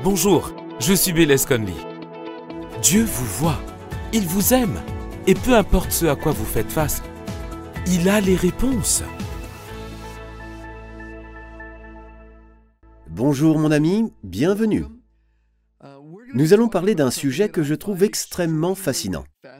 Bonjour, je suis Bélez Conley. Dieu vous voit, il vous aime, et peu importe ce à quoi vous faites face, il a les réponses. Bonjour mon ami, bienvenue. Nous allons parler d'un sujet que je trouve extrêmement fascinant.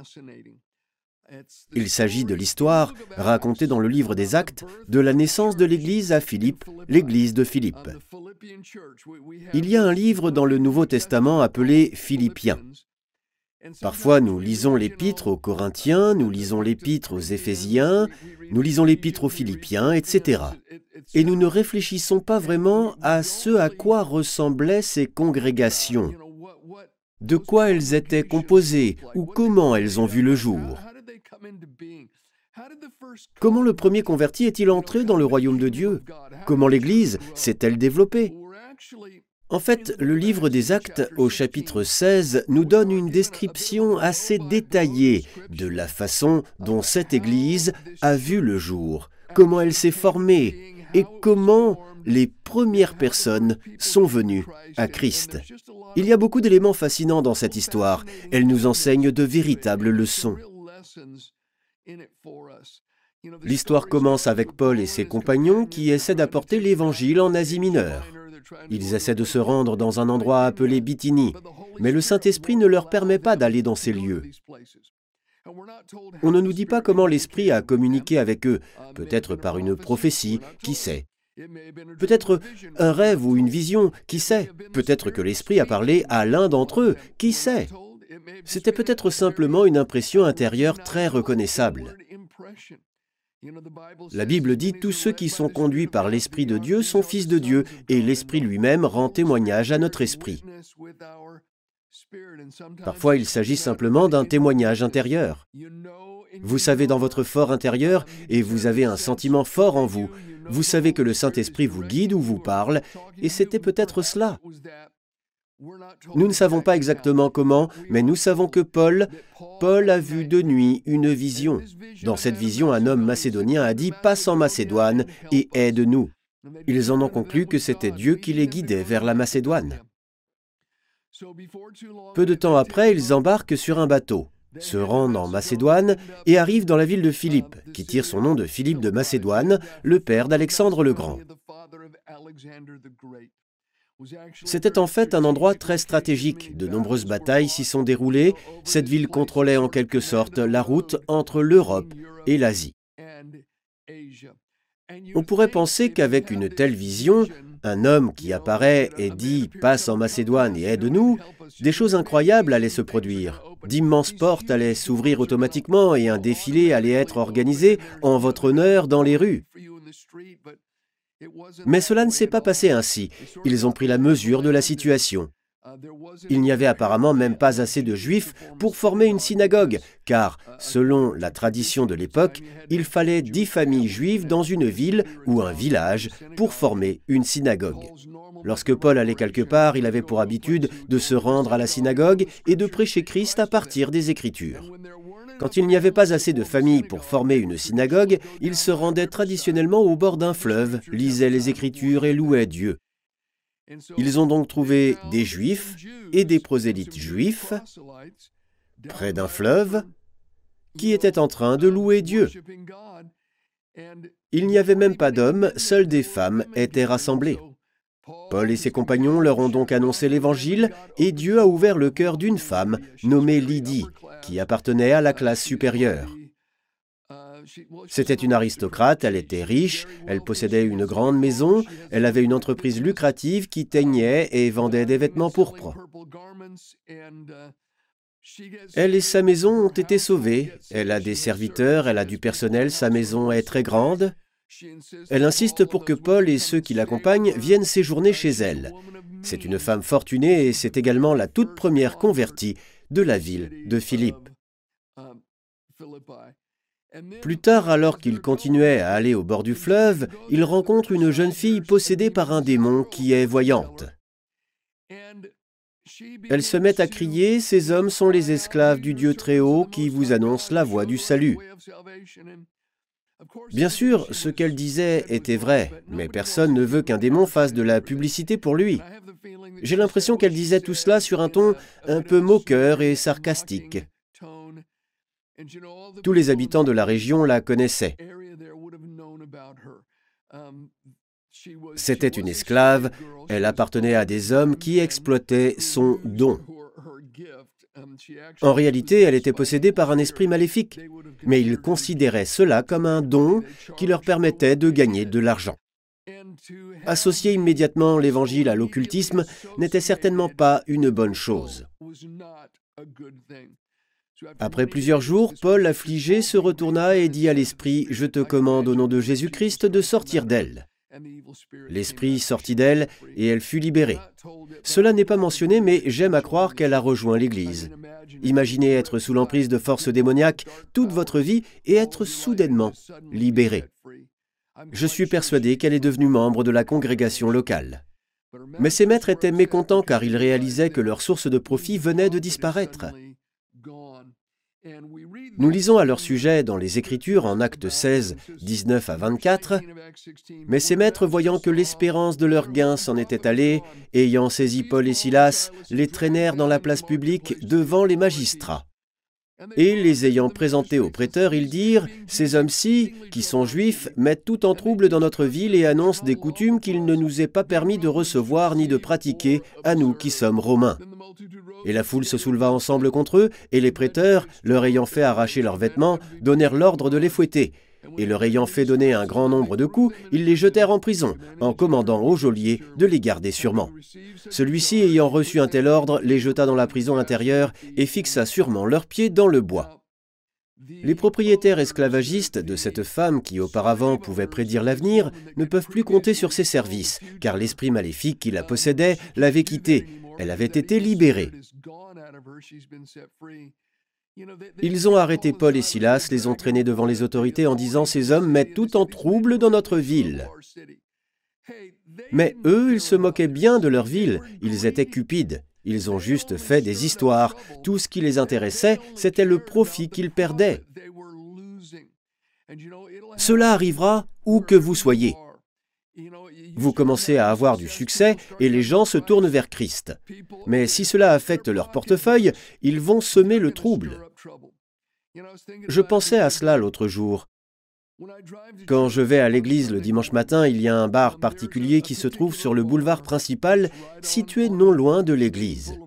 Il s'agit de l'histoire, racontée dans le livre des Actes, de la naissance de l'Église à Philippe, l'Église de Philippe. Il y a un livre dans le Nouveau Testament appelé Philippiens. Parfois, nous lisons l'épître aux Corinthiens, nous lisons l'épître aux Éphésiens, nous lisons l'épître aux Philippiens, etc. Et nous ne réfléchissons pas vraiment à ce à quoi ressemblaient ces congrégations, de quoi elles étaient composées ou comment elles ont vu le jour. Comment le premier converti est-il entré dans le royaume de Dieu? Comment l'Église s'est-elle développée? En fait, le livre des Actes, au chapitre 16, nous donne une description assez détaillée de la façon dont cette Église a vu le jour, comment elle s'est formée et comment les premières personnes sont venues à Christ. Il y a beaucoup d'éléments fascinants dans cette histoire. Elle nous enseigne de véritables leçons. L'histoire commence avec Paul et ses compagnons qui essaient d'apporter l'Évangile en Asie mineure. Ils essaient de se rendre dans un endroit appelé Bithynie, mais le Saint-Esprit ne leur permet pas d'aller dans ces lieux. On ne nous dit pas comment l'Esprit a communiqué avec eux, peut-être par une prophétie, qui sait. Peut-être un rêve ou une vision, qui sait. Peut-être que l'Esprit a parlé à l'un d'entre eux, qui sait. C'était peut-être simplement une impression intérieure très reconnaissable. La Bible dit « Tous ceux qui sont conduits par l'Esprit de Dieu sont fils de Dieu, et l'Esprit lui-même rend témoignage à notre esprit. » Parfois, il s'agit simplement d'un témoignage intérieur. Vous savez dans votre fort intérieur, et vous avez un sentiment fort en vous. Vous savez que le Saint-Esprit vous guide ou vous parle, et c'était peut-être cela. Nous ne savons pas exactement comment, mais nous savons que Paul a vu de nuit une vision. Dans cette vision, un homme macédonien a dit « Passe en Macédoine et aide-nous ». Ils en ont conclu que c'était Dieu qui les guidait vers la Macédoine. Peu de temps après, ils embarquent sur un bateau, se rendent en Macédoine et arrivent dans la ville de Philippe, qui tire son nom de Philippe de Macédoine, le père d'Alexandre le Grand. C'était en fait un endroit très stratégique. De nombreuses batailles s'y sont déroulées. Cette ville contrôlait en quelque sorte la route entre l'Europe et l'Asie. On pourrait penser qu'avec une telle vision, un homme qui apparaît et dit « Passe en Macédoine et aide-nous », des choses incroyables allaient se produire. D'immenses portes allaient s'ouvrir automatiquement et un défilé allait être organisé en votre honneur dans les rues. Mais cela ne s'est pas passé ainsi. Ils ont pris la mesure de la situation. Il n'y avait apparemment même pas assez de Juifs pour former une synagogue, car, selon la tradition de l'époque, il fallait 10 familles juives dans une ville ou un village pour former une synagogue. Lorsque Paul allait quelque part, il avait pour habitude de se rendre à la synagogue et de prêcher Christ à partir des Écritures. Quand il n'y avait pas assez de familles pour former une synagogue, il se rendait traditionnellement au bord d'un fleuve, lisait les Écritures et louait Dieu. Ils ont donc trouvé des Juifs et des prosélytes juifs près d'un fleuve qui étaient en train de louer Dieu. Il n'y avait même pas d'hommes, seules des femmes étaient rassemblées. Paul et ses compagnons leur ont donc annoncé l'Évangile et Dieu a ouvert le cœur d'une femme nommée Lydie, qui appartenait à la classe supérieure. C'était une aristocrate, elle était riche, elle possédait une grande maison, elle avait une entreprise lucrative qui teignait et vendait des vêtements pourpres. Elle et sa maison ont été sauvées. Elle a des serviteurs, elle a du personnel, sa maison est très grande. Elle insiste pour que Paul et ceux qui l'accompagnent viennent séjourner chez elle. C'est une femme fortunée et c'est également la toute première convertie de la ville de Philippe. Plus tard, alors qu'il continuait à aller au bord du fleuve, il rencontre une jeune fille possédée par un démon qui est voyante. Elle se met à crier « Ces hommes sont les esclaves du Dieu Très-Haut qui vous annoncent la voie du salut ». Bien sûr, ce qu'elle disait était vrai, mais personne ne veut qu'un démon fasse de la publicité pour lui. J'ai l'impression qu'elle disait tout cela sur un ton un peu moqueur et sarcastique. Tous les habitants de la région la connaissaient. C'était une esclave, elle appartenait à des hommes qui exploitaient son don. En réalité, elle était possédée par un esprit maléfique, mais ils considéraient cela comme un don qui leur permettait de gagner de l'argent. Associer immédiatement l'évangile à l'occultisme n'était certainement pas une bonne chose. Après plusieurs jours, Paul, affligé, se retourna et dit à l'esprit « Je te commande au nom de Jésus-Christ de sortir d'elle ». L'esprit sortit d'elle et elle fut libérée. Cela n'est pas mentionné, mais j'aime à croire qu'elle a rejoint l'Église. Imaginez être sous l'emprise de forces démoniaques toute votre vie et être soudainement libéré. Je suis persuadé qu'elle est devenue membre de la congrégation locale. Mais ses maîtres étaient mécontents car ils réalisaient que leur source de profit venait de disparaître. Nous lisons à leur sujet dans les Écritures en Actes 16, 19 à 24, « Mais ces maîtres, voyant que l'espérance de leur gain s'en était allée, ayant saisi Paul et Silas, les traînèrent dans la place publique devant les magistrats. Et les ayant présentés aux prêteurs, ils dirent, « Ces hommes-ci, qui sont juifs, mettent tout en trouble dans notre ville et annoncent des coutumes qu'il ne nous est pas permis de recevoir ni de pratiquer, à nous qui sommes romains. » Et la foule se souleva ensemble contre eux, et les prêteurs, leur ayant fait arracher leurs vêtements, donnèrent l'ordre de les fouetter. Et leur ayant fait donner un grand nombre de coups, ils les jetèrent en prison, en commandant au geôlier de les garder sûrement. Celui-ci, ayant reçu un tel ordre, les jeta dans la prison intérieure et fixa sûrement leurs pieds dans le bois. Les propriétaires esclavagistes de cette femme qui auparavant pouvait prédire l'avenir ne peuvent plus compter sur ses services, car l'esprit maléfique qui la possédait l'avait quittée. Elle avait été libérée. Ils ont arrêté Paul et Silas, les ont traînés devant les autorités en disant « Ces hommes mettent tout en trouble dans notre ville. » Mais eux, ils se moquaient bien de leur ville, ils étaient cupides. Ils ont juste fait des histoires. Tout ce qui les intéressait, c'était le profit qu'ils perdaient. Cela arrivera où que vous soyez. Vous commencez à avoir du succès et les gens se tournent vers Christ. Mais si cela affecte leur portefeuille, ils vont semer le trouble. Je pensais à cela l'autre jour. Quand je vais à l'église le dimanche matin, il y a un bar particulier qui se trouve sur le boulevard principal, situé non loin de l'église.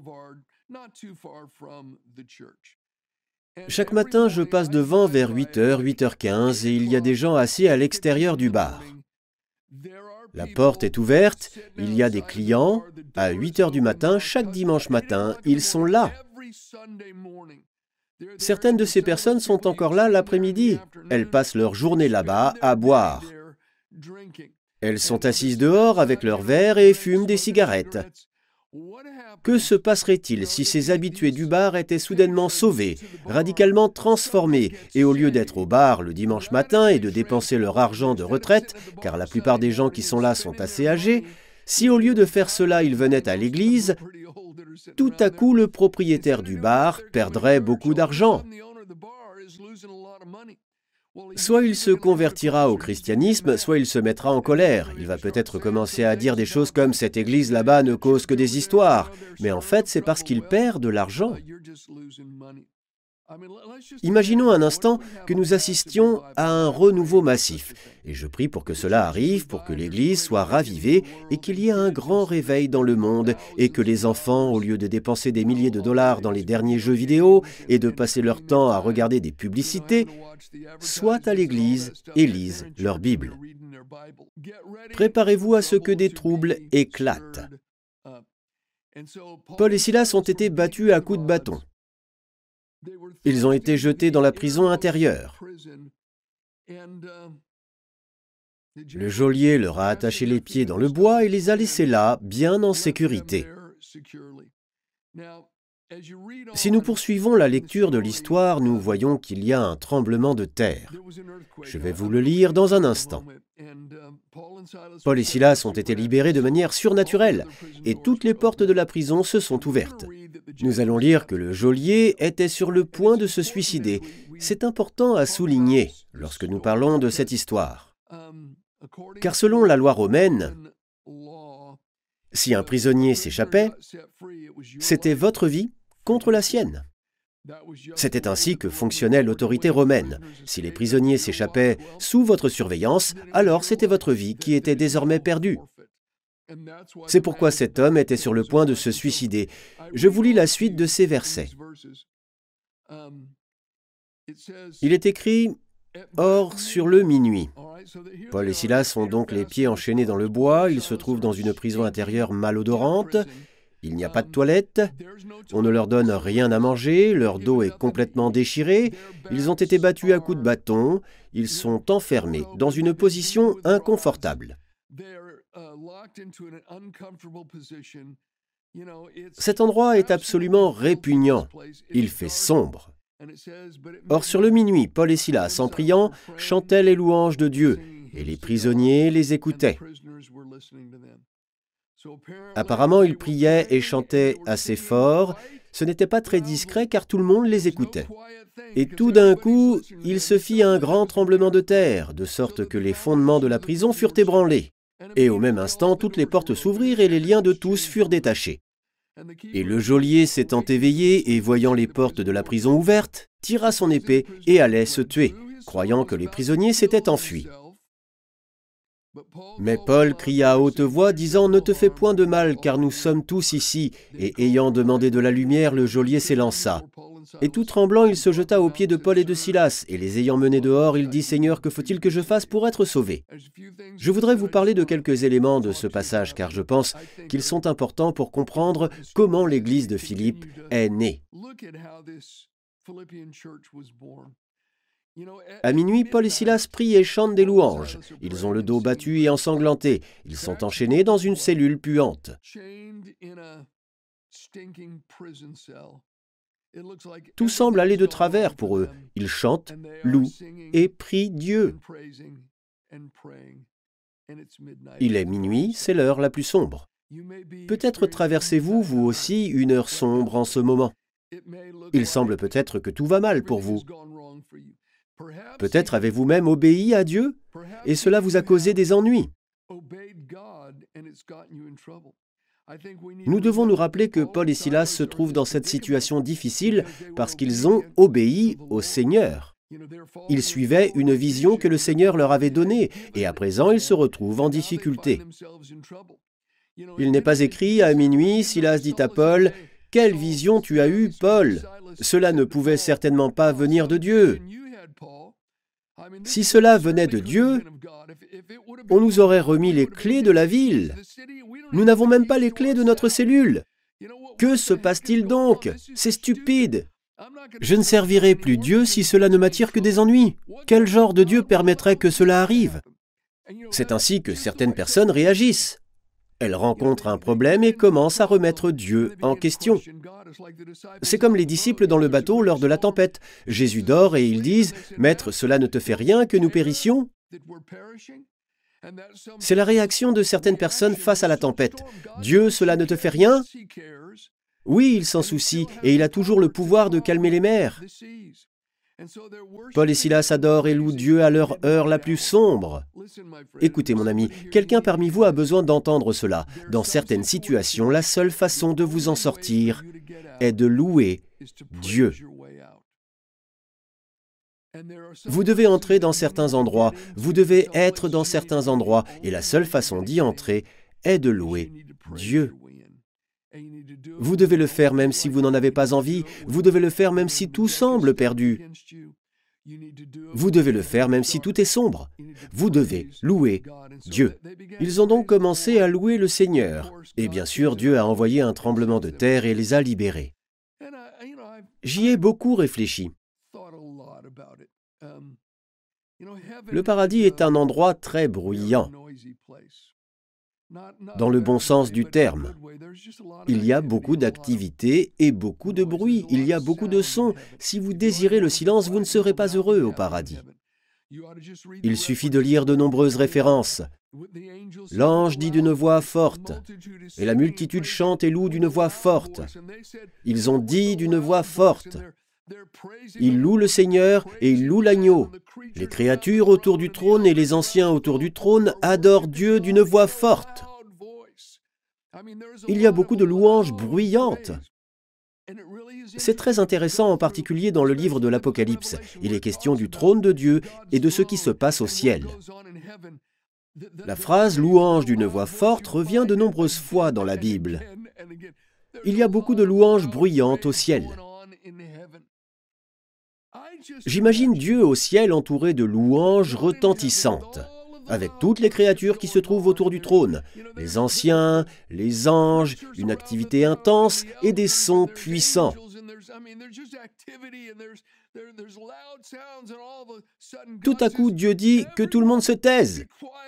Chaque matin, je passe devant vers 8h, 8h15 et il y a des gens assis à l'extérieur du bar. La porte est ouverte, il y a des clients. À 8h du matin, chaque dimanche matin, ils sont là. Certaines de ces personnes sont encore là l'après-midi. Elles passent leur journée là-bas à boire. Elles sont assises dehors avec leurs verres et fument des cigarettes. Que se passerait-il si ces habitués du bar étaient soudainement sauvés, radicalement transformés, et au lieu d'être au bar le dimanche matin et de dépenser leur argent de retraite, car la plupart des gens qui sont là sont assez âgés, si au lieu de faire cela ils venaient à l'église, tout à coup le propriétaire du bar perdrait beaucoup d'argent. Soit il se convertira au christianisme, soit il se mettra en colère. Il va peut-être commencer à dire des choses comme « cette église là-bas ne cause que des histoires ». Mais en fait, c'est parce qu'il perd de l'argent. Imaginons un instant que nous assistions à un renouveau massif. Et je prie pour que cela arrive, pour que l'Église soit ravivée et qu'il y ait un grand réveil dans le monde et que les enfants, au lieu de dépenser des milliers de dollars dans les derniers jeux vidéo et de passer leur temps à regarder des publicités, soient à l'Église et lisent leur Bible. Préparez-vous à ce que des troubles éclatent. Paul et Silas ont été battus à coups de bâton. Ils ont été jetés dans la prison intérieure. Le geôlier leur a attaché les pieds dans le bois et les a laissés là, bien en sécurité. Si nous poursuivons la lecture de l'histoire, nous voyons qu'il y a un tremblement de terre. Je vais vous le lire dans un instant. Paul et Silas ont été libérés de manière surnaturelle et toutes les portes de la prison se sont ouvertes. Nous allons lire que le geôlier était sur le point de se suicider. C'est important à souligner lorsque nous parlons de cette histoire. Car selon la loi romaine, si un prisonnier s'échappait, c'était votre vie contre la sienne. C'était ainsi que fonctionnait l'autorité romaine. Si les prisonniers s'échappaient sous votre surveillance, alors c'était votre vie qui était désormais perdue. C'est pourquoi cet homme était sur le point de se suicider. Je vous lis la suite de ces versets. Il est écrit « Or, sur le minuit ». Paul et Silas ont donc les pieds enchaînés dans le bois, ils se trouvent dans une prison intérieure malodorante, il n'y a pas de toilette, on ne leur donne rien à manger, leur dos est complètement déchiré, ils ont été battus à coups de bâton, ils sont enfermés dans une position inconfortable. Cet endroit est absolument répugnant, il fait sombre. Or sur le minuit, Paul et Silas, en priant, chantaient les louanges de Dieu, et les prisonniers les écoutaient. Apparemment, ils priaient et chantaient assez fort. Ce n'était pas très discret car tout le monde les écoutait. Et tout d'un coup, il se fit un grand tremblement de terre, de sorte que les fondements de la prison furent ébranlés. Et au même instant, toutes les portes s'ouvrirent et les liens de tous furent détachés. Et le geôlier s'étant éveillé et voyant les portes de la prison ouvertes, tira son épée et allait se tuer, croyant que les prisonniers s'étaient enfuis. Mais Paul cria à haute voix, disant « Ne te fais point de mal, car nous sommes tous ici. » Et ayant demandé de la lumière, le geôlier s'élança. Et tout tremblant, il se jeta aux pieds de Paul et de Silas, et les ayant menés dehors, il dit « Seigneur, que faut-il que je fasse pour être sauvé ?» Je voudrais vous parler de quelques éléments de ce passage, car je pense qu'ils sont importants pour comprendre comment l'église de Philippe est née. À minuit, Paul et Silas prient et chantent des louanges. Ils ont le dos battu et ensanglanté. Ils sont enchaînés dans une cellule puante. Tout semble aller de travers pour eux. Ils chantent, louent et prient Dieu. Il est minuit, c'est l'heure la plus sombre. Peut-être traversez-vous, vous aussi, une heure sombre en ce moment. Il semble peut-être que tout va mal pour vous. Peut-être avez-vous même obéi à Dieu et cela vous a causé des ennuis. Nous devons nous rappeler que Paul et Silas se trouvent dans cette situation difficile parce qu'ils ont obéi au Seigneur. Ils suivaient une vision que le Seigneur leur avait donnée et à présent ils se retrouvent en difficulté. Il n'est pas écrit à minuit, Silas dit à Paul « Quelle vision tu as eue, Paul ? Cela ne pouvait certainement pas venir de Dieu. » Si cela venait de Dieu, on nous aurait remis les clés de la ville. Nous n'avons même pas les clés de notre cellule. Que se passe-t-il donc? C'est stupide. Je ne servirai plus Dieu si cela ne m'attire que des ennuis. Quel genre de Dieu permettrait que cela arrive? C'est ainsi que certaines personnes réagissent. Elles rencontrent un problème et commencent à remettre Dieu en question. C'est comme les disciples dans le bateau lors de la tempête. Jésus dort et ils disent « Maître, cela ne te fait rien que nous périssions ?» C'est la réaction de certaines personnes face à la tempête. « Dieu, cela ne te fait rien ?» Oui, il s'en soucie et il a toujours le pouvoir de calmer les mers. Paul et Silas adorent et louent Dieu à leur heure la plus sombre. Écoutez mon ami, quelqu'un parmi vous a besoin d'entendre cela. Dans certaines situations, la seule façon de vous en sortir est de louer Dieu. Vous devez entrer dans certains endroits, vous devez être dans certains endroits, et la seule façon d'y entrer est de louer Dieu. Vous devez le faire même si vous n'en avez pas envie, vous devez le faire même si tout semble perdu. Vous devez le faire même si tout est sombre. Vous devez louer Dieu. Ils ont donc commencé à louer le Seigneur. Et bien sûr, Dieu a envoyé un tremblement de terre et les a libérés. J'y ai beaucoup réfléchi. Le paradis est un endroit très bruyant, dans le bon sens du terme. Il y a beaucoup d'activités et beaucoup de bruit, il y a beaucoup de sons. Si vous désirez le silence, vous ne serez pas heureux au paradis. Il suffit de lire de nombreuses références. L'ange dit d'une voix forte, et la multitude chante et loue d'une voix forte. Ils ont dit d'une voix forte. Ils louent le Seigneur et ils louent l'agneau. Les créatures autour du trône et les anciens autour du trône adorent Dieu d'une voix forte. Il y a beaucoup de louanges bruyantes. C'est très intéressant, en particulier dans le livre de l'Apocalypse. Il est question du trône de Dieu et de ce qui se passe au ciel. La phrase « louange d'une voix forte » revient de nombreuses fois dans la Bible. Il y a beaucoup de louanges bruyantes au ciel. J'imagine Dieu au ciel entouré de louanges retentissantes, avec toutes les créatures qui se trouvent autour du trône, les anciens, les anges, une activité intense et des sons puissants. Tout à coup, Dieu dit que tout le monde se taise.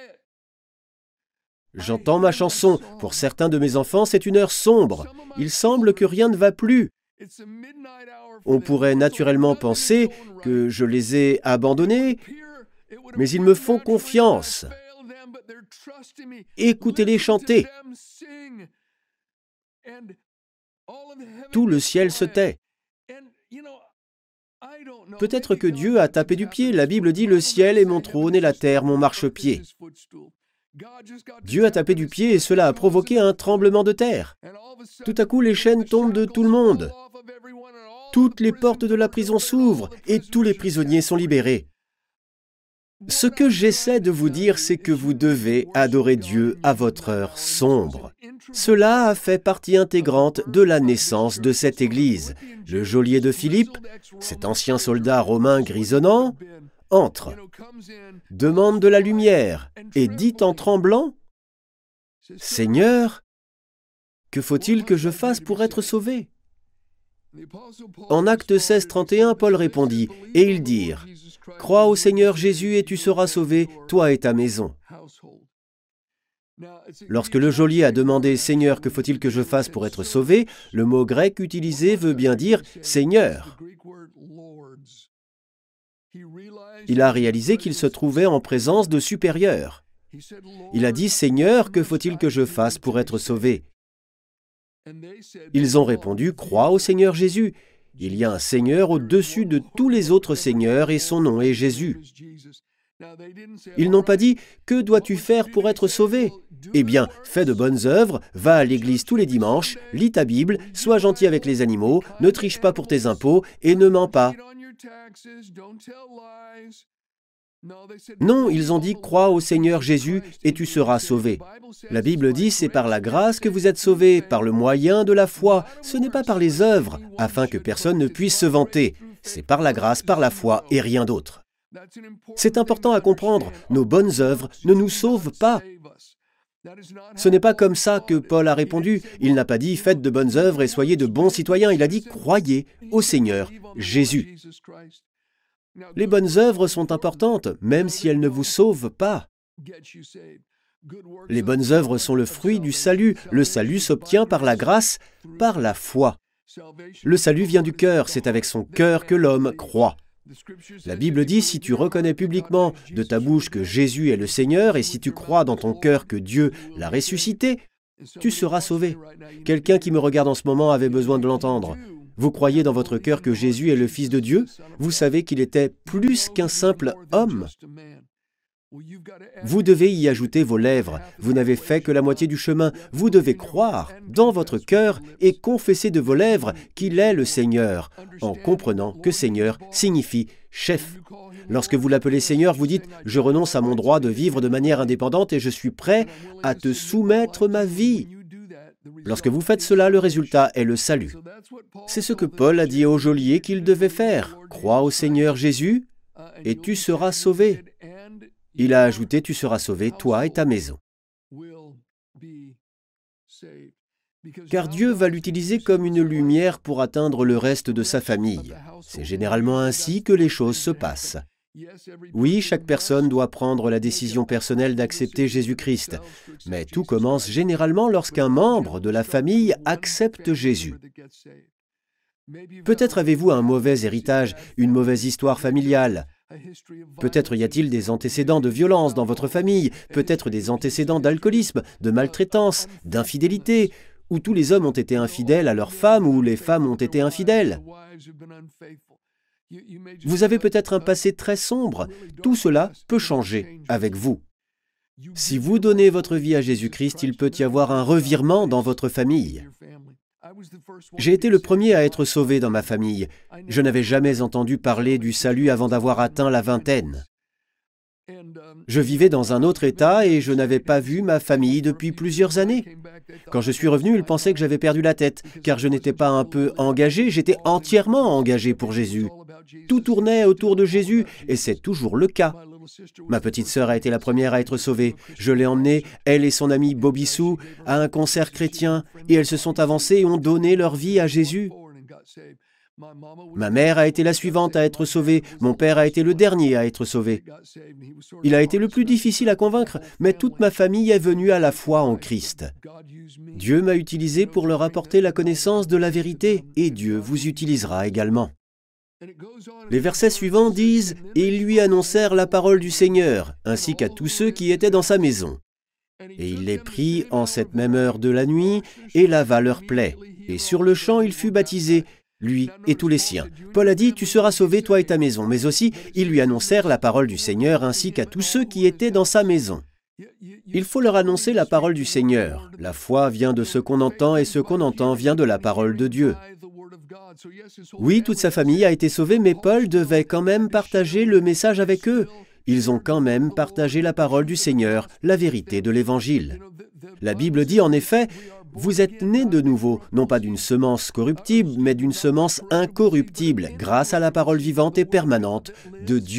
J'entends ma chanson. Pour certains de mes enfants, c'est une heure sombre. Il semble que rien ne va plus. On pourrait naturellement penser que je les ai abandonnés, mais ils me font confiance. Écoutez-les chanter. Tout le ciel se tait. Peut-être que Dieu a tapé du pied. La Bible dit « Le ciel est mon trône et la terre mon marchepied ». Dieu a tapé du pied et cela a provoqué un tremblement de terre. Tout à coup, les chaînes tombent de tout le monde. Toutes les portes de la prison s'ouvrent et tous les prisonniers sont libérés. Ce que j'essaie de vous dire, c'est que vous devez adorer Dieu à votre heure sombre. Cela a fait partie intégrante de la naissance de cette Église. Le geôlier de Philippe, cet ancien soldat romain grisonnant, entre, demande de la lumière et dit en tremblant « Seigneur, que faut-il que je fasse pour être sauvé ?» En Actes 16, 31, Paul répondit, et ils dirent « Crois au Seigneur Jésus et tu seras sauvé, toi et ta maison. » Lorsque le geôlier a demandé « Seigneur, que faut-il que je fasse pour être sauvé ?» le mot grec utilisé veut bien dire « Seigneur ». Il a réalisé qu'il se trouvait en présence de supérieurs. Il a dit « Seigneur, que faut-il que je fasse pour être sauvé ?» Ils ont répondu « Crois au Seigneur Jésus. Il y a un Seigneur au-dessus de tous les autres seigneurs et son nom est Jésus. » Ils n'ont pas dit « Que dois-tu faire pour être sauvé ?» Eh bien, fais de bonnes œuvres, va à l'église tous les dimanches, lis ta Bible, sois gentil avec les animaux, ne triche pas pour tes impôts et ne mens pas. Non, ils ont dit « Crois au Seigneur Jésus et tu seras sauvé ». La Bible dit « C'est par la grâce que vous êtes sauvés, par le moyen de la foi. Ce n'est pas par les œuvres, afin que personne ne puisse se vanter. C'est par la grâce, par la foi et rien d'autre. » C'est important à comprendre, nos bonnes œuvres ne nous sauvent pas. Ce n'est pas comme ça que Paul a répondu. Il n'a pas dit « Faites de bonnes œuvres et soyez de bons citoyens ». Il a dit « Croyez au Seigneur Jésus ». Les bonnes œuvres sont importantes, même si elles ne vous sauvent pas. Les bonnes œuvres sont le fruit du salut. Le salut s'obtient par la grâce, par la foi. Le salut vient du cœur, c'est avec son cœur que l'homme croit. La Bible dit, si tu reconnais publiquement de ta bouche que Jésus est le Seigneur et si tu crois dans ton cœur que Dieu l'a ressuscité, tu seras sauvé. Quelqu'un qui me regarde en ce moment avait besoin de l'entendre. Vous croyez dans votre cœur que Jésus est le Fils de Dieu? Vous savez qu'il était plus qu'un simple homme. Vous devez y ajouter vos lèvres. Vous n'avez fait que la moitié du chemin. Vous devez croire dans votre cœur et confesser de vos lèvres qu'il est le Seigneur, en comprenant que Seigneur signifie chef. Lorsque vous l'appelez Seigneur, vous dites « Je renonce à mon droit de vivre de manière indépendante et je suis prêt à te soumettre ma vie. » Lorsque vous faites cela, le résultat est le salut. C'est ce que Paul a dit au geôlier qu'il devait faire. « Crois au Seigneur Jésus et tu seras sauvé. » Il a ajouté « Tu seras sauvé, toi et ta maison. » Car Dieu va l'utiliser comme une lumière pour atteindre le reste de sa famille. C'est généralement ainsi que les choses se passent. Oui, chaque personne doit prendre la décision personnelle d'accepter Jésus-Christ, mais tout commence généralement lorsqu'un membre de la famille accepte Jésus. Peut-être avez-vous un mauvais héritage, une mauvaise histoire familiale. Peut-être y a-t-il des antécédents de violence dans votre famille, peut-être des antécédents d'alcoolisme, de maltraitance, d'infidélité, où tous les hommes ont été infidèles à leurs femmes, ou les femmes ont été infidèles. Vous avez peut-être un passé très sombre. Tout cela peut changer avec vous. Si vous donnez votre vie à Jésus-Christ, il peut y avoir un revirement dans votre famille. J'ai été le premier à être sauvé dans ma famille. Je n'avais jamais entendu parler du salut avant d'avoir atteint la vingtaine. Je vivais dans un autre État et je n'avais pas vu ma famille depuis plusieurs années. Quand je suis revenu, ils pensaient que j'avais perdu la tête, car je n'étais pas un peu engagé, j'étais entièrement engagé pour Jésus. Tout tournait autour de Jésus, et c'est toujours le cas. Ma petite sœur a été la première à être sauvée. Je l'ai emmenée, elle et son ami Bobby Sue, à un concert chrétien, et elles se sont avancées et ont donné leur vie à Jésus. Ma mère a été la suivante à être sauvée, mon père a été le dernier à être sauvé. Il a été le plus difficile à convaincre, mais toute ma famille est venue à la foi en Christ. Dieu m'a utilisé pour leur apporter la connaissance de la vérité, et Dieu vous utilisera également. Les versets suivants disent « Et ils lui annoncèrent la parole du Seigneur, ainsi qu'à tous ceux qui étaient dans sa maison. Et il les prit en cette même heure de la nuit, et lava leurs plaies. Et sur le champ il fut baptisé, lui et tous les siens. » Paul a dit « Tu seras sauvé, toi et ta maison. » Mais aussi, ils lui annoncèrent la parole du Seigneur, ainsi qu'à tous ceux qui étaient dans sa maison. Il faut leur annoncer la parole du Seigneur. La foi vient de ce qu'on entend, et ce qu'on entend vient de la parole de Dieu. Oui, toute sa famille a été sauvée, mais Paul devait quand même partager le message avec eux. Ils ont quand même partagé la parole du Seigneur, la vérité de l'Évangile. La Bible dit en effet, « Vous êtes nés de nouveau, non pas d'une semence corruptible, mais d'une semence incorruptible, grâce à la parole vivante et permanente de Dieu. »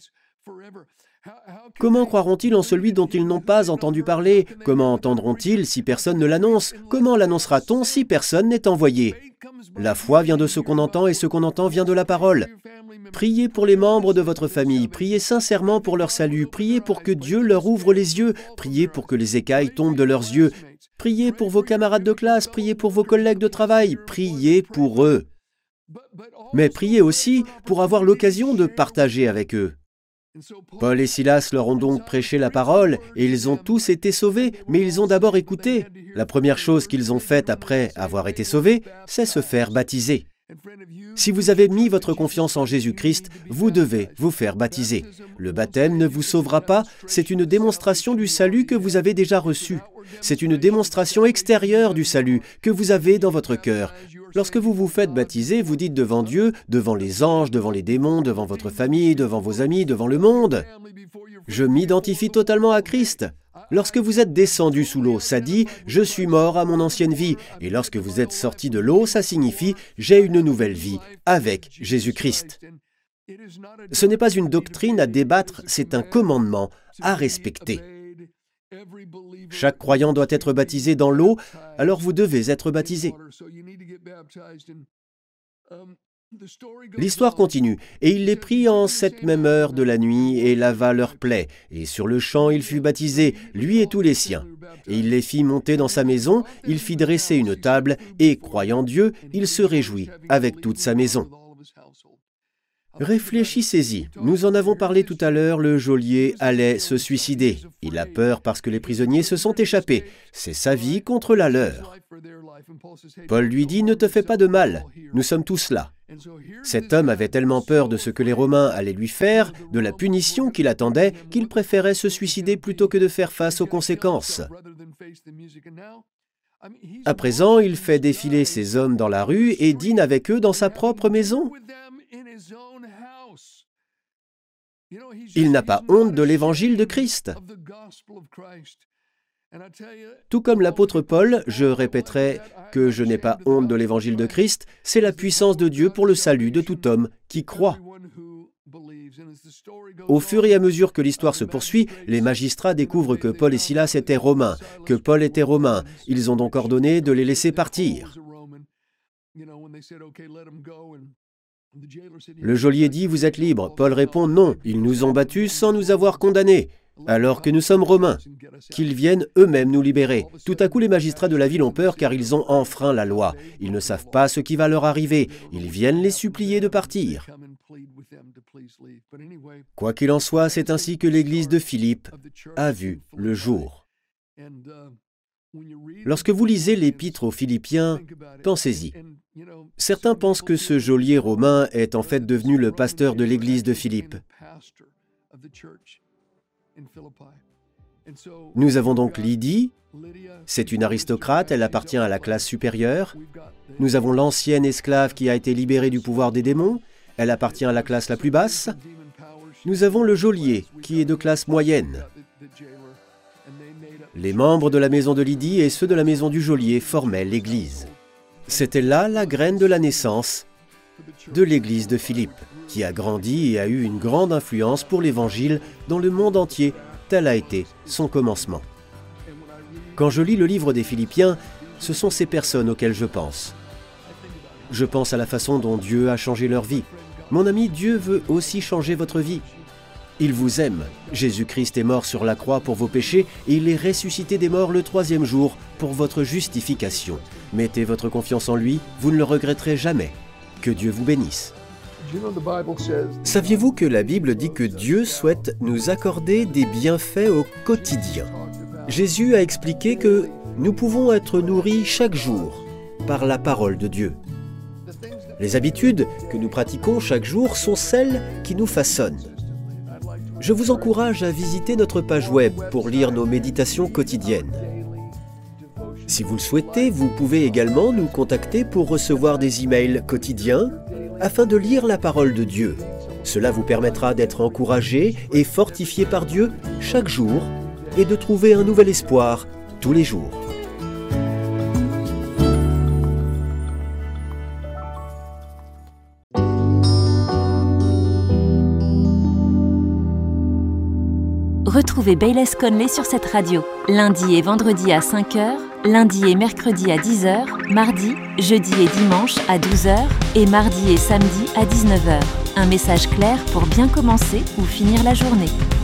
Comment croiront-ils en celui dont ils n'ont pas entendu parler? Comment entendront-ils si personne ne l'annonce? Comment l'annoncera-t-on si personne n'est envoyé? La foi vient de ce qu'on entend et ce qu'on entend vient de la parole. Priez pour les membres de votre famille, priez sincèrement pour leur salut, priez pour que Dieu leur ouvre les yeux, priez pour que les écailles tombent de leurs yeux, priez pour vos camarades de classe, priez pour vos collègues de travail, priez pour eux. Mais priez aussi pour avoir l'occasion de partager avec eux. Paul et Silas leur ont donc prêché la parole et ils ont tous été sauvés, mais ils ont d'abord écouté. La première chose qu'ils ont faite après avoir été sauvés, c'est se faire baptiser. Si vous avez mis votre confiance en Jésus-Christ, vous devez vous faire baptiser. Le baptême ne vous sauvera pas, c'est une démonstration du salut que vous avez déjà reçu. C'est une démonstration extérieure du salut que vous avez dans votre cœur. Lorsque vous vous faites baptiser, vous dites devant Dieu, devant les anges, devant les démons, devant votre famille, devant vos amis, devant le monde. Je m'identifie totalement à Christ. Lorsque vous êtes descendu sous l'eau, ça dit « Je suis mort à mon ancienne vie ». Et lorsque vous êtes sorti de l'eau, ça signifie « J'ai une nouvelle vie avec Jésus-Christ ». Ce n'est pas une doctrine à débattre, c'est un commandement à respecter. Chaque croyant doit être baptisé dans l'eau, alors vous devez être baptisé. L'histoire continue, et il les prit en cette même heure de la nuit et lava leurs plaies, et sur le champ il fut baptisé, lui et tous les siens. Et il les fit monter dans sa maison, il fit dresser une table, et croyant Dieu, il se réjouit avec toute sa maison. Réfléchissez-y. Nous en avons parlé tout à l'heure, le geôlier allait se suicider. Il a peur parce que les prisonniers se sont échappés. C'est sa vie contre la leur. Paul lui dit « Ne te fais pas de mal, nous sommes tous là. » Cet homme avait tellement peur de ce que les Romains allaient lui faire, de la punition qu'il attendait, qu'il préférait se suicider plutôt que de faire face aux conséquences. À présent, il fait défiler ces hommes dans la rue et dîne avec eux dans sa propre maison. Il n'a pas honte de l'évangile de Christ. Tout comme l'apôtre Paul, je répéterai que je n'ai pas honte de l'évangile de Christ, c'est la puissance de Dieu pour le salut de tout homme qui croit. Au fur et à mesure que l'histoire se poursuit, les magistrats découvrent que Paul et Silas étaient romains, que Paul était romain. Ils ont donc ordonné de les laisser partir. Le geôlier dit « Vous êtes libres ». Paul répond « Non, ils nous ont battus sans nous avoir condamnés, alors que nous sommes romains. Qu'ils viennent eux-mêmes nous libérer. » Tout à coup, les magistrats de la ville ont peur car ils ont enfreint la loi. Ils ne savent pas ce qui va leur arriver. Ils viennent les supplier de partir. Quoi qu'il en soit, c'est ainsi que l'église de Philippe a vu le jour. Lorsque vous lisez l'épître aux Philippiens, pensez-y. Certains pensent que ce geôlier romain est en fait devenu le pasteur de l'église de Philippe. Nous avons donc Lydie, c'est une aristocrate, elle appartient à la classe supérieure. Nous avons l'ancienne esclave qui a été libérée du pouvoir des démons, elle appartient à la classe la plus basse. Nous avons le geôlier, qui est de classe moyenne. Les membres de la maison de Lydie et ceux de la maison du geôlier formaient l'Église. C'était là la graine de la naissance de l'Église de Philippe, qui a grandi et a eu une grande influence pour l'Évangile dans le monde entier, tel a été son commencement. Quand je lis le livre des Philippiens, ce sont ces personnes auxquelles je pense. Je pense à la façon dont Dieu a changé leur vie. Mon ami, Dieu veut aussi changer votre vie. Il vous aime. Jésus-Christ est mort sur la croix pour vos péchés et il est ressuscité des morts le 3e jour pour votre justification. Mettez votre confiance en lui, vous ne le regretterez jamais. Que Dieu vous bénisse. Saviez-vous que la Bible dit que Dieu souhaite nous accorder des bienfaits au quotidien? Jésus a expliqué que nous pouvons être nourris chaque jour par la parole de Dieu. Les habitudes que nous pratiquons chaque jour sont celles qui nous façonnent. Je vous encourage à visiter notre page web pour lire nos méditations quotidiennes. Si vous le souhaitez, vous pouvez également nous contacter pour recevoir des emails quotidiens afin de lire la parole de Dieu. Cela vous permettra d'être encouragé et fortifié par Dieu chaque jour et de trouver un nouvel espoir tous les jours. Retrouvez Baylis Conley sur cette radio, lundi et vendredi à 5h, lundi et mercredi à 10h, mardi, jeudi et dimanche à 12h et mardi et samedi à 19h. Un message clair pour bien commencer ou finir la journée.